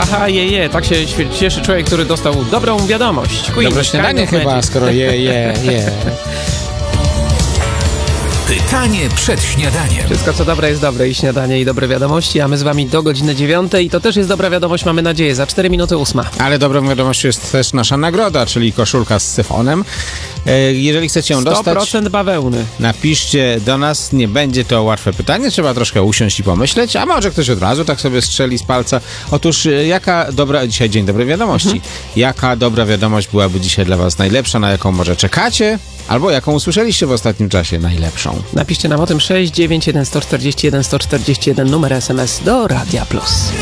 ha, je. Tak się cieszy człowiek, który dostał dobrą wiadomość. Dobre śniadanie chyba, skoro je. Pytanie przed śniadaniem. Wszystko co dobre jest dobre i śniadanie i dobre wiadomości, a my z wami do godziny 9 i to też jest dobra wiadomość, mamy nadzieję, za 4 minuty 8. Ale dobrą wiadomością jest też nasza nagroda, czyli koszulka z syfonem. Jeżeli chcecie ją dostać, 100% bawełny. napiszcie do nas, nie będzie to łatwe pytanie, trzeba troszkę usiąść i pomyśleć, a może ktoś od razu tak sobie strzeli z palca. Otóż dzisiaj dzień dobrej wiadomości. Jaka dobra wiadomość byłaby dzisiaj dla was najlepsza, na jaką może czekacie, albo jaką usłyszeliście w ostatnim czasie najlepszą? Napiszcie nam o tym 691 141 141 numer SMS do Radia Plus.